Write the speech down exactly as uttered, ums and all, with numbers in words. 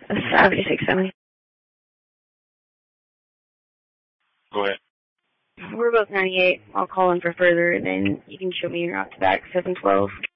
seventy-six seventy. Go ahead. We're both ninety-eight. I'll call in for further, then you can show me your out to back seven twelve.